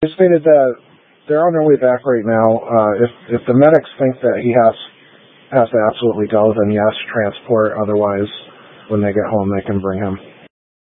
They stated that they're on their way back right now. If the medics think that he has to absolutely go, then yes, transport. Otherwise, when they get home, they can bring him.